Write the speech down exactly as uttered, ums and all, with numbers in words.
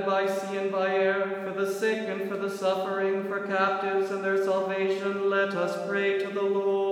by sea and by air, for the sick and for the suffering, for captives and their salvation, let us pray to the Lord.